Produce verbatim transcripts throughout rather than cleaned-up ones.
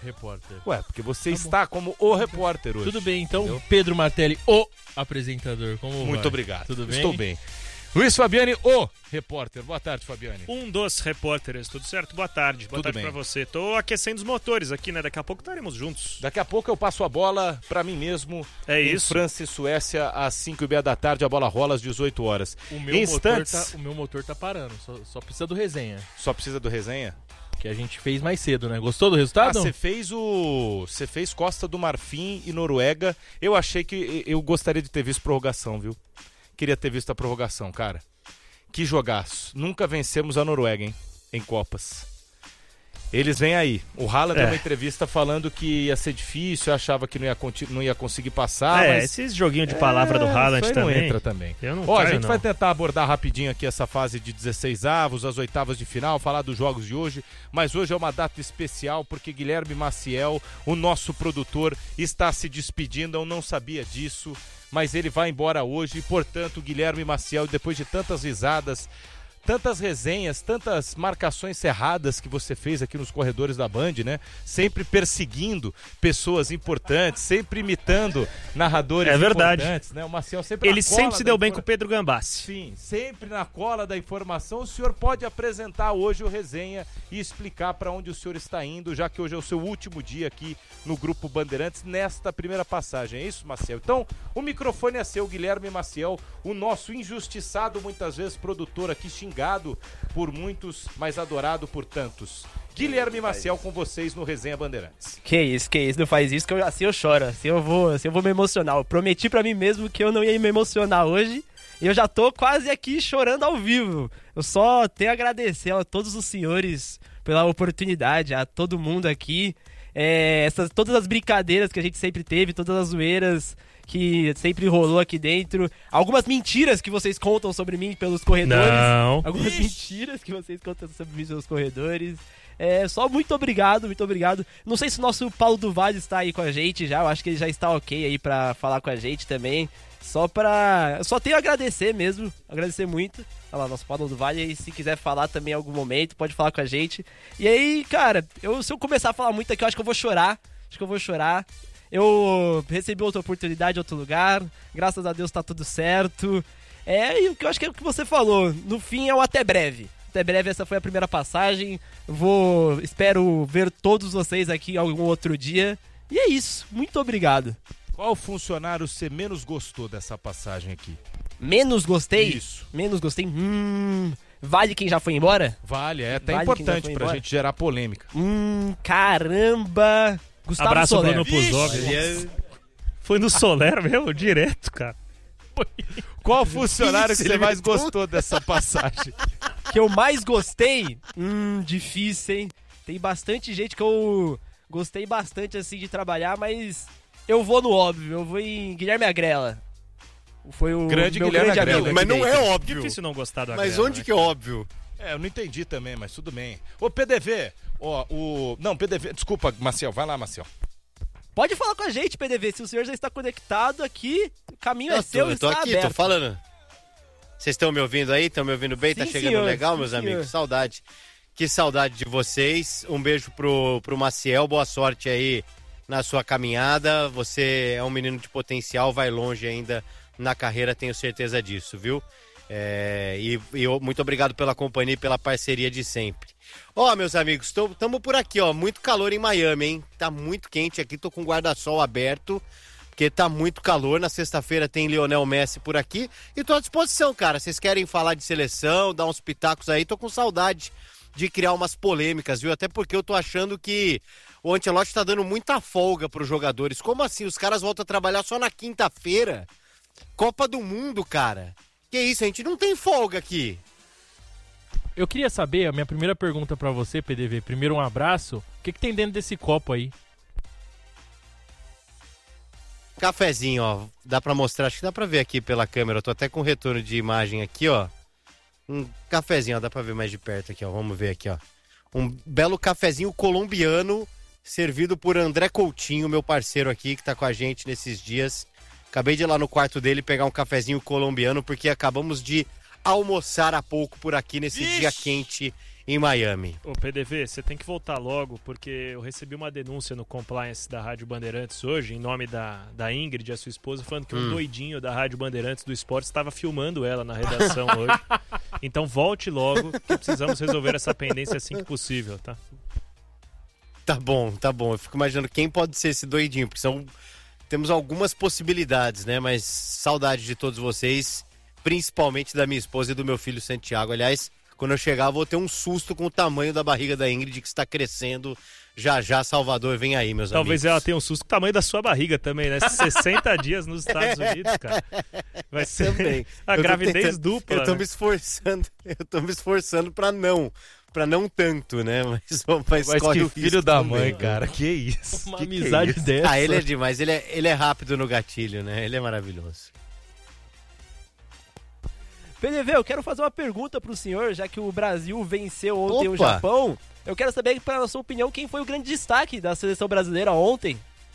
repórter. Ué, porque você tá está bom. como o repórter hoje. Tudo bem, então, entendeu? Pedro Martelli, o apresentador. Como Muito vai? obrigado. Tudo bem? Estou bem. Luiz Fabiani, o repórter. Boa tarde, Fabiani. Um dos repórteres, tudo certo? Boa tarde. Boa Tudo tarde bem. pra você. Tô aquecendo os motores aqui, né? Daqui a pouco estaremos juntos. Daqui a pouco eu passo a bola pra mim mesmo. É em isso. França e Suécia, às cinco e meia da tarde. A bola rola às dezoito horas. O meu, Em motor instantes. tá, o meu motor tá parando, só, só precisa do resenha, Só precisa do resenha? que a gente fez mais cedo, né? Gostou do Ah, resultado? você fez o. Você fez Costa do Marfim e Noruega. Eu achei que. Eu gostaria de ter visto prorrogação, viu? Queria ter visto a prorrogação, cara. Que jogaço. Nunca vencemos a Noruega, hein? Em Copas. Eles vêm aí. O Haaland É. deu uma entrevista falando que ia ser difícil, achava que não ia, conti- não ia conseguir passar. é, mas... esses joguinhos de palavra do Haaland isso aí também. não entra também. Eu não Ó, a caio, gente não. vai tentar abordar rapidinho aqui essa fase de dezesseis avos, as oitavas de final, falar dos jogos de hoje, mas hoje é uma data especial porque Guilherme Maciel, o nosso produtor, está se despedindo. Eu não sabia disso, mas ele vai embora hoje e, portanto, Guilherme Maciel, depois de tantas risadas, tantas resenhas, tantas marcações cerradas que você fez aqui nos corredores da Band, né? Sempre perseguindo pessoas importantes, sempre imitando narradores É verdade. importantes, né? O Maciel sempre Ele na cola sempre se da deu bem infor- com o Pedro Gambassi. Sim, sempre na cola da informação. O senhor pode apresentar hoje o resenha e explicar para onde o senhor está indo, já que hoje é o seu último dia aqui no Grupo Bandeirantes, nesta primeira passagem. É isso, Maciel? Então, o microfone é seu, Guilherme Maciel, o nosso injustiçado, muitas vezes produtor aqui, xingado por muitos, mas adorado por tantos. Guilherme Maciel com vocês no Resenha Bandeirantes. Que isso, que isso, não faz isso, que eu, assim eu choro, assim eu vou, assim eu vou me emocionar. Eu prometi pra mim mesmo que eu não ia me emocionar hoje, e eu já tô quase aqui chorando ao vivo. Eu só tenho a agradecer a todos os senhores pela oportunidade, a todo mundo aqui. É, essas, todas as brincadeiras que a gente sempre teve, todas as zoeiras que sempre rolou aqui dentro. Algumas mentiras que vocês contam sobre mim pelos corredores. Não. Algumas mentiras que vocês contam sobre mim pelos corredores. É, só muito obrigado, muito obrigado. Não sei se o nosso Paulo do Vale está aí com a gente já. Eu acho que ele já está ok aí pra falar com a gente também. Só pra... Eu só tenho a agradecer mesmo. Agradecer muito. Olha lá, nosso Paulo do Vale. E se quiser falar também em algum momento, pode falar com a gente. E aí, cara, eu, se eu começar a falar muito aqui, eu acho que eu vou chorar. Acho que eu vou chorar. Eu recebi outra oportunidade em outro lugar. Graças a Deus tá tudo certo. É, e o que eu acho que é o que você falou. No fim é o até breve. Até breve, essa foi a primeira passagem. Vou... Espero ver todos vocês aqui algum outro dia. E é isso. Muito obrigado. Qual funcionário você menos gostou dessa passagem aqui? Menos gostei? Isso. Menos gostei? Hum... Vale quem já foi embora? Vale, é até Vale quem já importante foi pra embora? gente gerar polêmica. Hum... Caramba... Gustavo Abraço, Soler. Bruno Puzov. Ele é- Foi no Soler mesmo, direto, cara. Qual funcionário que Isso, você ele mais meteu- gostou dessa passagem? Que eu mais gostei? Hum, difícil, hein? Tem bastante gente que eu gostei bastante, assim, de trabalhar, mas eu vou no óbvio, eu vou em Guilherme Agrela. Foi o Grande meu Guilherme grande Agrela. amigo. Mas não é Direito. óbvio. Difícil não gostar do Mas Agrela, onde né? que é óbvio? É, eu não entendi também, mas tudo bem. Ô, P D V, ó, o... Não, P D V, desculpa, Maciel, vai lá, Maciel. Pode falar com a gente, P D V, se o senhor já está conectado aqui, o caminho é Eu seu tô, e eu tô está aqui, aberto. tô falando. Vocês estão me ouvindo aí? Estão me ouvindo bem? Tá Sim, chegando senhor. legal, Sim, meus senhor. amigos? Saudade. Que saudade de vocês. Um beijo pro, pro Maciel. Boa sorte aí na sua caminhada. Você é um menino de potencial, vai longe ainda na carreira, tenho certeza disso, viu? É, e, e eu- muito obrigado pela companhia e pela parceria de sempre. Ó, meus amigos, estamos por aqui, ó. Muito calor em Miami, hein? Tá muito quente aqui, tô com o guarda-sol aberto, porque tá muito calor. Na sexta-feira tem Lionel Messi por aqui. E tô à disposição, cara. Vocês querem falar de seleção, dar uns pitacos aí? Tô com saudade de criar umas polêmicas, viu? Até porque eu tô achando que o Ancelotti tá dando muita folga pros jogadores. Como assim? Os caras voltam a trabalhar só na quinta-feira? Copa do Mundo, cara. Que isso, a gente não tem folga aqui. Eu queria saber, a minha primeira pergunta pra você, P D V. Primeiro, um abraço. O que, que tem dentro desse copo aí? Cafezinho, ó. Dá pra mostrar, acho que dá pra ver aqui pela câmera. Eu tô até com retorno de imagem aqui, ó. Um cafezinho, ó. Dá pra ver mais de perto aqui, ó. Vamos ver aqui, ó. Um belo cafezinho colombiano, servido por André Coutinho, meu parceiro aqui, que tá com a gente nesses dias. Acabei de ir lá no quarto dele pegar um cafezinho colombiano, porque acabamos de almoçar há pouco por aqui nesse Vixe! dia quente em Miami. Ô, P D V, você tem que voltar logo, porque eu recebi uma denúncia no compliance da Rádio Bandeirantes hoje, em nome da, da Ingrid, a sua esposa, falando que um Hum. doidinho da Rádio Bandeirantes do Esporte estava filmando ela na redação hoje. Então volte logo, que precisamos resolver essa pendência assim que possível, tá? Tá bom, tá bom. Eu fico imaginando quem pode ser esse doidinho, porque são... temos algumas possibilidades, né? Mas saudade de todos vocês, principalmente da minha esposa e do meu filho Santiago. Aliás, quando eu chegar, eu vou ter um susto com o tamanho da barriga da Ingrid, que está crescendo. Já já, Salvador, vem aí, meus Talvez amigos. ela tenha um susto com o tamanho da sua barriga também, né? sessenta dias nos Estados Unidos, cara. Vai ser Também. a Eu tô gravidez tentando- dupla. Eu tô né? me esforçando, eu tô me esforçando pra não, pra não tanto, né? Mas, mas, Mas corre que o filho risco da também. mãe, cara. Que isso? Uma Que que é amizade isso? dessa. Ah, ele é demais, ele é, ele é rápido no gatilho, né? Ele é maravilhoso. P D V, eu quero fazer uma pergunta pro senhor, já que o Brasil venceu ontem o Opa! Japão. Eu quero saber, para a sua opinião, quem foi o grande destaque da seleção brasileira ontem?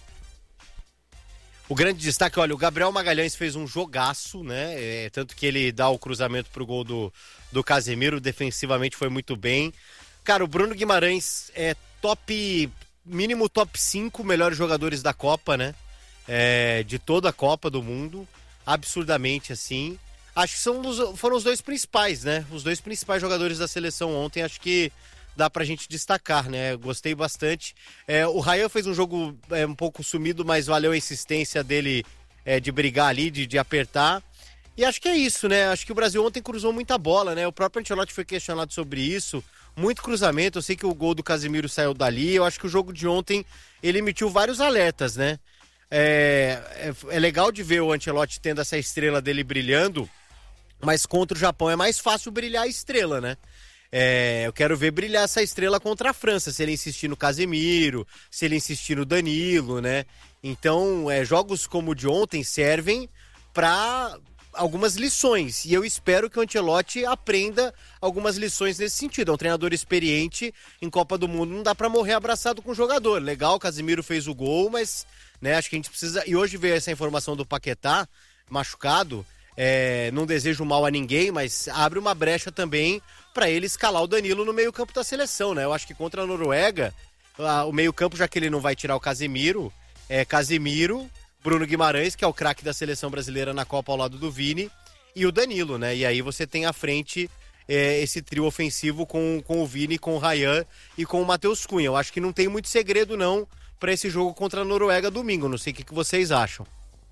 O grande destaque, olha, o Gabriel Magalhães fez um jogaço, né? É, tanto que ele dá o cruzamento pro gol do, do Casemiro, defensivamente foi muito bem. Cara, o Bruno Guimarães é top, mínimo top cinco melhores jogadores da Copa, né? É, de toda a Copa do Mundo, absurdamente assim. Acho que são os, foram os dois principais, né? Os dois principais jogadores da seleção ontem, acho que dá pra gente destacar, né? Gostei bastante. É, o Ryan fez um jogo é, um pouco sumido, mas valeu a insistência dele é, de brigar ali, de, de apertar. E acho que é isso, né? Acho que o Brasil ontem cruzou muita bola, né? O próprio Ancelotti foi questionado sobre isso. Muito cruzamento, eu sei que o gol do Casemiro saiu dali. Eu acho que o jogo de ontem, ele emitiu vários alertas, né? É, é, é legal de ver o Ancelotti tendo essa estrela dele brilhando, mas contra o Japão é mais fácil brilhar a estrela, né? É, eu quero ver brilhar essa estrela contra a França, se ele insistir no Casemiro, se ele insistir no Danilo, né? Então, é, jogos como o de ontem servem para algumas lições, e eu espero que o Ancelotti aprenda algumas lições nesse sentido. É um treinador experiente, em Copa do Mundo não dá para morrer abraçado com o jogador. Legal, o Casemiro fez o gol, mas né, acho que a gente precisa... E hoje veio essa informação do Paquetá, machucado. É, não desejo mal a ninguém, mas abre uma brecha também para ele escalar o Danilo no meio-campo da seleção, né? Eu acho que contra a Noruega, a, o meio-campo, já que ele não vai tirar o Casemiro, é Casemiro, Bruno Guimarães, que é o craque da seleção brasileira na Copa ao lado do Vini, e o Danilo, né? E aí você tem à frente é, esse trio ofensivo com, com o Vini, com o Ryan e com o Matheus Cunha. Eu acho que não tem muito segredo, não, para esse jogo contra a Noruega domingo. Não sei o que, que vocês acham.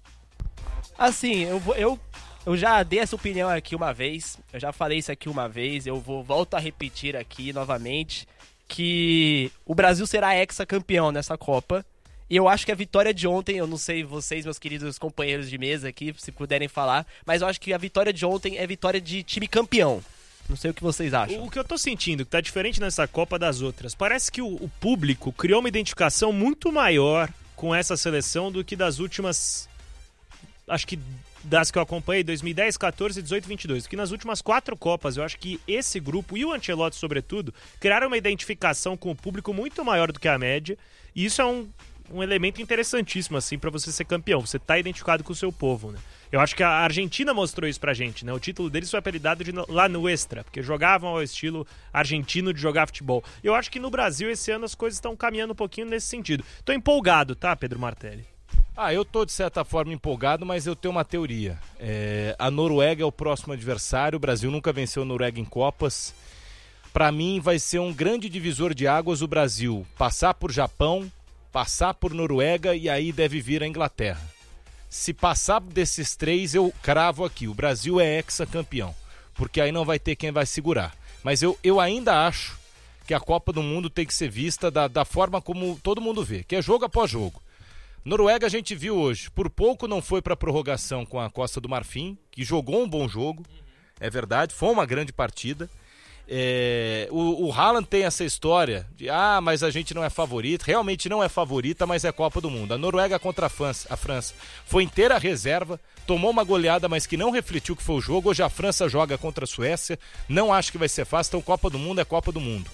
Assim, eu, vou- eu, eu já dei essa opinião aqui uma vez, eu já falei isso aqui uma vez, eu vou volto a repetir aqui novamente, que o Brasil será hexacampeão nessa Copa. E eu acho que a vitória de ontem, eu não sei vocês, meus queridos companheiros de mesa aqui, se puderem falar, mas eu acho que a vitória de ontem é vitória de time campeão. Não sei o que vocês acham. O que eu tô sentindo, que tá diferente nessa Copa das outras, parece que o, o público criou uma identificação muito maior com essa seleção do que das últimas, acho que das que eu acompanhei, dois mil e dez, quatorze, dezoito, vinte e dois, que nas últimas quatro Copas, eu acho que esse grupo, e o Ancelotti sobretudo, criaram uma identificação com o público muito maior do que a média, e isso é um, um elemento interessantíssimo, assim, pra você ser campeão, você tá identificado com o seu povo, né? Eu acho que a Argentina mostrou isso pra gente, né? O título deles foi apelidado de La Nuestra, porque jogavam ao estilo argentino de jogar futebol. Eu acho que no Brasil, esse ano, as coisas estão caminhando um pouquinho nesse sentido. Tô empolgado, tá, Pedro Martelli? Ah, eu tô de certa forma empolgado, mas eu tenho uma teoria. É, a Noruega é o próximo adversário, o Brasil nunca venceu a Noruega em Copas. Pra mim vai ser um grande divisor de águas o Brasil passar por Japão, passar por Noruega e aí deve vir a Inglaterra. Se passar desses três, eu cravo aqui, o Brasil é hexacampeão, porque aí não vai ter quem vai segurar. Mas eu, eu ainda acho que a Copa do Mundo tem que ser vista da, da forma como todo mundo vê, que é jogo após jogo. Noruega a gente viu hoje, por pouco não foi para prorrogação com a Costa do Marfim, que jogou um bom jogo, é verdade, foi uma grande partida. É, o, o Haaland tem essa história de, ah, mas a gente não é favorito, realmente não é favorita, mas é Copa do Mundo. A Noruega contra a França, a França foi inteira reserva, tomou uma goleada, mas que não refletiu o que foi o jogo. Hoje a França joga contra a Suécia, não acho que vai ser fácil, então Copa do Mundo é Copa do Mundo.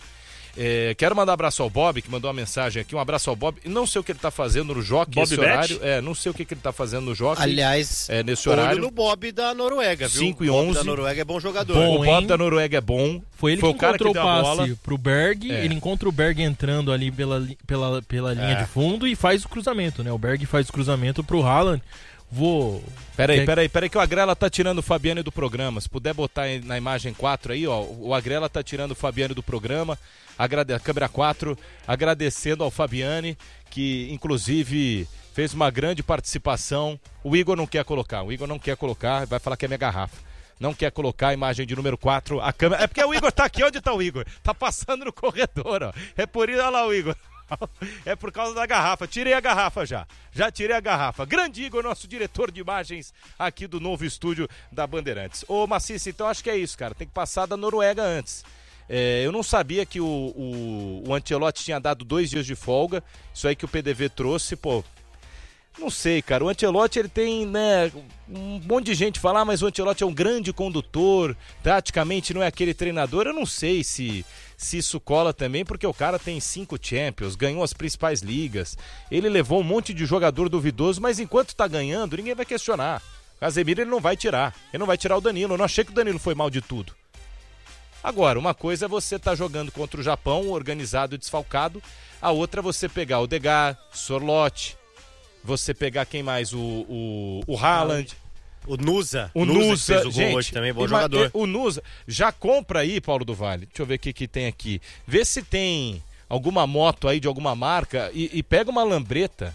É, quero mandar um abraço ao Bob, que mandou uma mensagem aqui. Um abraço ao Bob. Não sei o que ele tá fazendo no Jockey Bob esse Bet? horário. É, não sei o que, que ele tá fazendo no Jockey. Aliás, é, nesse olho horário. no Bob da Noruega, viu? cinco e O Bob onze. da Noruega é bom jogador. Bom, O Bob hein? da Noruega é bom. Foi ele Foi que o cara encontrou que o deu a passe bola. pro Berg, É. ele encontra o Berg entrando ali pela, li- pela, pela linha É. de fundo e faz o cruzamento, né? O Berg faz o cruzamento pro Haaland. Vou... Peraí, Quer- peraí, peraí que o Agrela tá tirando o Fabiano do programa. Se puder botar aí na imagem quatro aí, ó. O Agrela tá tirando o Fabiano do programa. Agrade... A câmera quatro, agradecendo ao Fabiane, que inclusive fez uma grande participação. O Igor não quer colocar, o Igor não quer colocar, vai falar que é minha garrafa. Não quer colocar a imagem de número quatro, a câmera... É porque o Igor tá aqui, onde tá o Igor? Tá passando no corredor, ó. É por isso, olha lá o Igor. É por causa da garrafa. Tirei a garrafa já. Já tirei a garrafa. Grande Igor, nosso diretor de imagens aqui do novo estúdio da Bandeirantes. Ô, Maciça, então acho que é isso, cara. Tem que passar da Noruega antes. É, eu não sabia que o, o, o Ancelotti tinha dado dois dias de folga. Isso aí que o P D V trouxe, pô. Não sei, cara. O Ancelotti, ele tem, né, um monte de gente falar, ah, mas o Ancelotti é um grande condutor, taticamente não é aquele treinador. Eu não sei se, se isso cola também, porque o cara tem cinco Champions, ganhou as principais ligas. Ele levou um monte de jogador duvidoso, mas enquanto tá ganhando, ninguém vai questionar. O Casemiro, ele não vai tirar. Ele não vai tirar o Danilo. Eu não achei que o Danilo foi mal de tudo. Agora, uma coisa é você estar tá jogando contra o Japão, organizado e desfalcado. A outra é você pegar o Odegaard, Sorloth, você pegar quem mais? O, o, o Haaland. O Nusa. O Nusa, Nusa, que fez o gol gente, hoje também, bom ima- jogador. O Nusa, já compra aí, Paulo do Vale. Deixa eu ver o que, que tem aqui. Vê se tem alguma moto aí de alguma marca e, e pega uma lambreta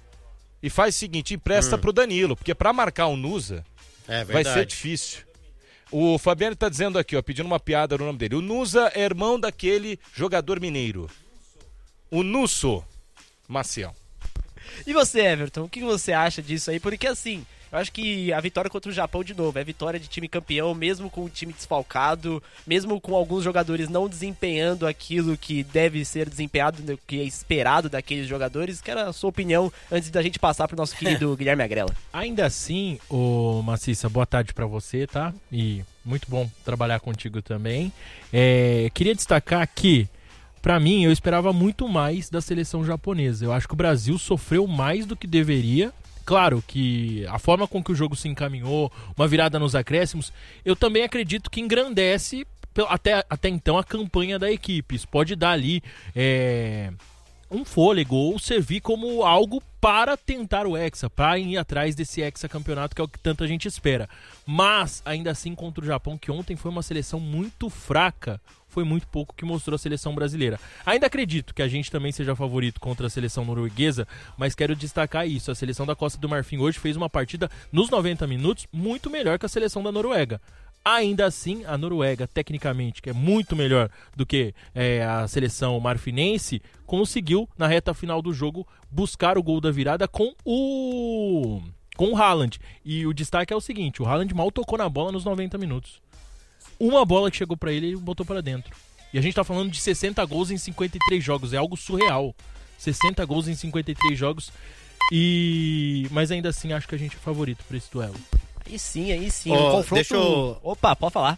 e faz o seguinte, empresta Hum. pro Danilo, porque pra marcar o Nusa É vai verdade. ser difícil. O Fabiano tá dizendo aqui, ó, pedindo uma piada no nome dele. O Nusa é irmão daquele jogador mineiro. O Nusso Maciel. E você, Everton, o que você acha disso aí? Porque assim, eu acho que a vitória contra o Japão, de novo, é vitória de time campeão, mesmo com o time desfalcado, mesmo com alguns jogadores não desempenhando aquilo que deve ser desempenhado, que é esperado daqueles jogadores. Quero a sua opinião antes da gente passar pro nosso querido Guilherme Agrela. Ainda assim, ô Maciça, boa tarde pra você, tá? E muito bom trabalhar contigo também. É, queria destacar que, pra mim, eu esperava muito mais da seleção japonesa. Eu acho que o Brasil sofreu mais do que deveria. Claro que a forma com que o jogo se encaminhou, uma virada nos acréscimos, eu também acredito que engrandece até, até então a campanha da equipe. Isso pode dar ali é, um fôlego ou servir como algo para tentar o Hexa, para ir atrás desse hexacampeonato que é o que tanta gente espera. Mas, ainda assim, contra o Japão, que ontem foi uma seleção muito fraca, foi muito pouco que mostrou a seleção brasileira. Ainda acredito que a gente também seja favorito contra a seleção norueguesa, mas quero destacar isso. A seleção da Costa do Marfim hoje fez uma partida nos noventa minutos muito melhor que a seleção da Noruega. Ainda assim, a Noruega, tecnicamente, que é muito melhor do que é, a seleção marfinense, conseguiu, na reta final do jogo, buscar o gol da virada com o com o Haaland. E o destaque é o seguinte, o Haaland mal tocou na bola nos noventa minutos. Uma bola que chegou pra ele, ele botou pra dentro. E a gente tá falando de sessenta gols em cinquenta e três jogos, é algo surreal. sessenta gols em cinquenta e três jogos, e mas ainda assim acho que a gente é favorito pra esse duelo. Aí sim, aí sim. Ó, um confronto... deixa eu- Opa, pode falar.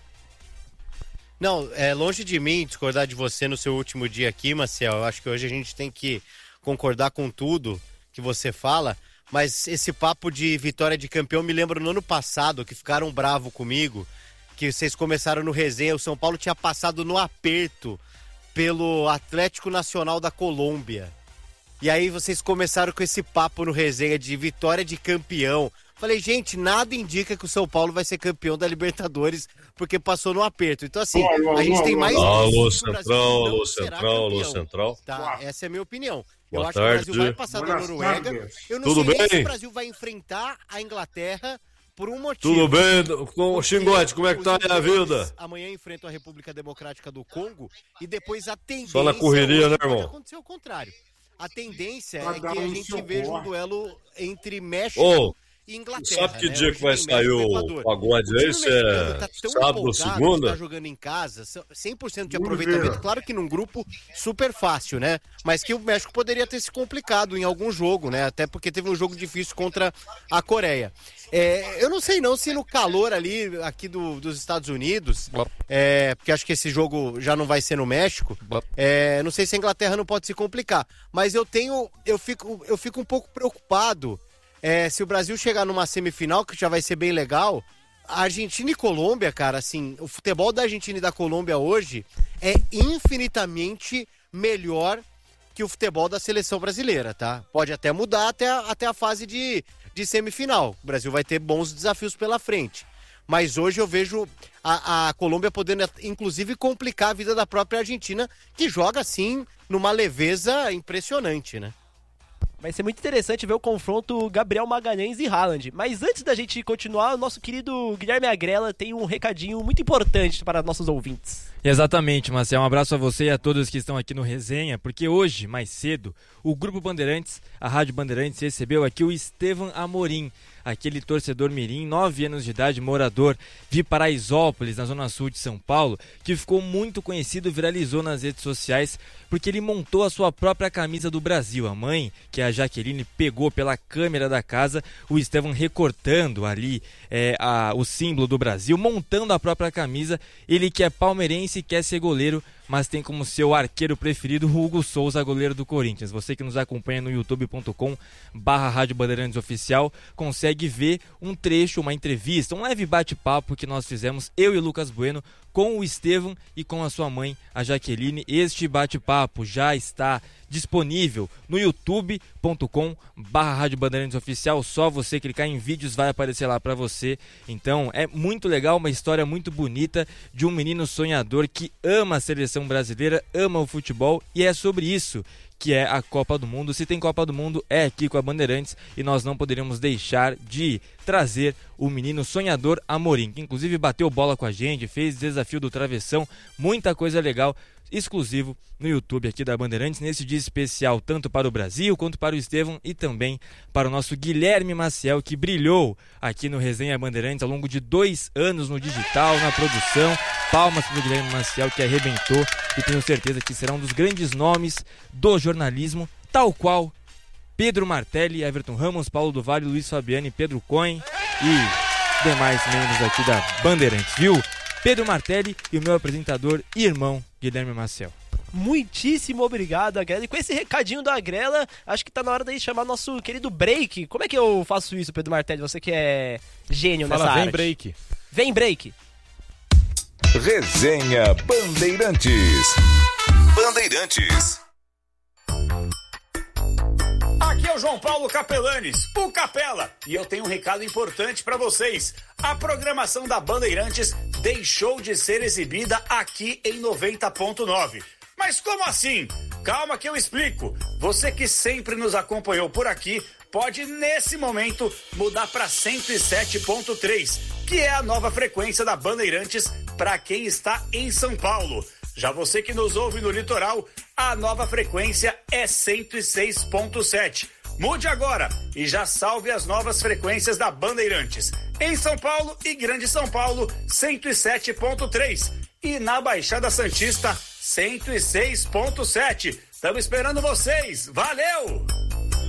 Não, é longe de mim discordar de você no seu último dia aqui, Marcel. Eu acho que hoje a gente tem que concordar com tudo que você fala, mas esse papo de vitória de campeão me lembra no ano passado, que ficaram bravo comigo, que vocês começaram no resenha, o São Paulo tinha passado no aperto pelo Atlético Nacional da Colômbia. E aí vocês começaram com esse papo no resenha de vitória de campeão. Falei, gente, nada indica que o São Paulo vai ser campeão da Libertadores porque passou no aperto. Então, assim, a gente tem mais... Alô, indícios que o Brasil Central, não alô, será Central, alô, campeão. Central. Tá, essa é a minha opinião. Eu Boa acho que o Brasil tarde. vai passar da Noruega. Eu não Tudo sei nem se bem? o Brasil vai enfrentar a Inglaterra por um motivo. Tudo bem, com o Porque Xingote, como é que tá os aí a ingleses vida? Amanhã enfrentam a República Democrática do Congo e depois a tendência... Só na correria, hoje né, pode irmão? acontecer o contrário. A tendência Vai é dar que a um gente seu veja um porra. duelo entre México Ô. e Inglaterra. Sabe que né? dia Hoje que vai tem sair México e o Equador. pagode O aí? time Se mexicano é tá tão sábado ou empolgado, segunda? tá jogando em casa, cem por cento de aproveitamento, claro que num grupo super fácil, né? Mas que o México poderia ter se complicado em algum jogo, né? Até porque teve um jogo difícil contra a Coreia. É, eu não sei não se no calor ali, aqui do, dos Estados Unidos, é, porque acho que esse jogo já não vai ser no México, é, não sei se a Inglaterra não pode se complicar, mas eu tenho, eu fico, eu fico um pouco preocupado é, se o Brasil chegar numa semifinal, que já vai ser bem legal. A Argentina e Colômbia, cara, assim, o futebol da Argentina e da Colômbia hoje é infinitamente melhor que o futebol da seleção brasileira, tá? Pode até mudar até a, até a fase de, de semifinal. O Brasil vai ter bons desafios pela frente. Mas hoje eu vejo a, a Colômbia podendo, inclusive, complicar a vida da própria Argentina, que joga, assim, numa leveza impressionante, né? Vai ser muito interessante ver o confronto Gabriel Magalhães e Haaland. Mas antes da gente continuar, o nosso querido Guilherme Agrela tem um recadinho muito importante para nossos ouvintes. Exatamente, Marcel. Um abraço a você e a todos que estão aqui no Resenha, porque hoje, mais cedo, o Grupo Bandeirantes, a Rádio Bandeirantes, recebeu aqui o Estevam Amorim, aquele torcedor mirim, nove anos de idade, morador de Paraisópolis, na zona sul de São Paulo, que ficou muito conhecido, viralizou nas redes sociais, porque ele montou a sua própria camisa do Brasil. A mãe, que é a Jaqueline, pegou pela câmera da casa o Estevam recortando ali é, a, o símbolo do Brasil, montando a própria camisa. Ele que é palmeirense, quer ser goleiro, mas tem como seu arqueiro preferido o Hugo Souza, goleiro do Corinthians. Você que nos acompanha no youtube ponto com barra Rádio Bandeirantes Oficial consegue ver um trecho, uma entrevista, um leve bate-papo que nós fizemos, eu e o Lucas Bueno, com o Estevam e com a sua mãe, a Jaqueline. Este bate-papo já está disponível no youtube ponto com barra Rádio Bandeirantes Oficial. Só você clicar em vídeos vai aparecer lá para você. Então é muito legal, uma história muito bonita de um menino sonhador que ama a seleção brasileira, ama o futebol, e é sobre isso que é a Copa do Mundo. Se tem Copa do Mundo, é aqui com a Bandeirantes, e nós não poderíamos deixar de trazer o menino sonhador Amorim, que inclusive bateu bola com a gente, fez desafio do travessão, muita coisa legal, exclusivo no YouTube aqui da Bandeirantes, nesse dia especial, tanto para o Brasil, quanto para o Estevam e também para o nosso Guilherme Maciel, que brilhou aqui no Resenha Bandeirantes ao longo de dois anos no digital, na produção. Palmas para o Guilherme Maciel, que arrebentou, e tenho certeza que será um dos grandes nomes do jornalismo, tal qual Pedro Martelli, Everton Ramos, Paulo do Vale, Luiz Fabiani, Pedro Cohen e demais membros aqui da Bandeirantes, viu? Pedro Martelli e o meu apresentador e irmão Guilherme Maciel. Muitíssimo obrigado, Agrela. E com esse recadinho da Agrela, acho que tá na hora de chamar nosso querido break. Como é que eu faço isso, Pedro Martelli? Você que é gênio Fala, nessa vem arte. break. Vem break. Resenha Bandeirantes. Bandeirantes. Aqui é o João Paulo Capelanes, o Capela, e eu tenho um recado importante para vocês. A programação da Bandeirantes deixou de ser exibida aqui em noventa ponto nove. Mas como assim? Calma que eu explico. Você que sempre nos acompanhou por aqui pode, nesse momento, mudar para cento e sete ponto três, que é a nova frequência da Bandeirantes para quem está em São Paulo. Já você que nos ouve no litoral, a nova frequência é cento e seis ponto sete. Mude agora e já salve as novas frequências da Bandeirantes. Em São Paulo e Grande São Paulo, cento e sete ponto três. E na Baixada Santista, cento e seis ponto sete. Estamos esperando vocês. Valeu!